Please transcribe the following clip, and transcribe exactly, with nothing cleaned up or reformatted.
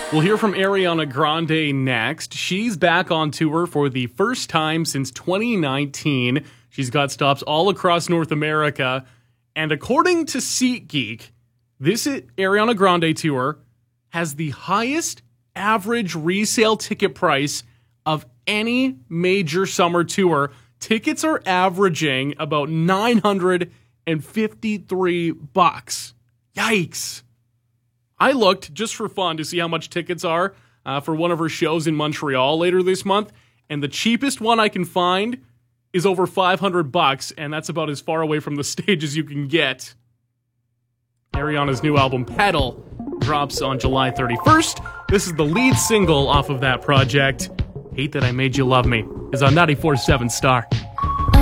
We'll hear from Ariana Grande next. She's back on tour for the first time since twenty nineteen. She's got stops all across North America. And according to SeatGeek, this Ariana Grande tour has the highest average resale ticket price of any major summer tour. Tickets are averaging about nine hundred fifty-three bucks. Yikes. I looked just for fun to see how much tickets are uh, for one of her shows in Montreal later this month, and the cheapest one I can find is over five hundred bucks, and that's about as far away from the stage as you can get. Ariana's new album, Pedal, drops on July thirty-first. This is the lead single off of that project. Hate That I Made You Love Me is on ninety-four point seven Star.